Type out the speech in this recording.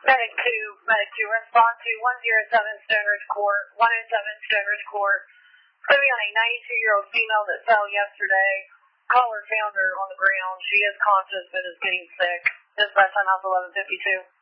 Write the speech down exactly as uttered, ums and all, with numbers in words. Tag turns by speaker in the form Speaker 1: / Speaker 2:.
Speaker 1: Medic two, Medic two, respond to one oh seven Stoneridge Court, one oh seven Stoneridge Court. Clearly on a ninety-two-year-old female that fell yesterday. Caller found her on the ground. She is conscious but is getting sick. Dispatch time house eleven fifty-two.